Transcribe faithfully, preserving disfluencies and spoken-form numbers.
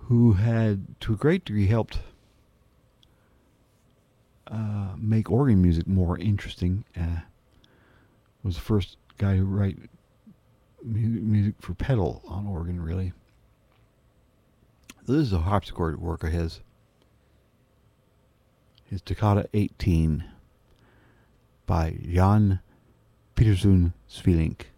who had, to a great degree, helped uh, make organ music more interesting. Uh, was the first guy to write mu- music for pedal on organ, really. This is a harpsichord work of his. His Toccata eighteen by Jan Pieterszoon Sweelinck.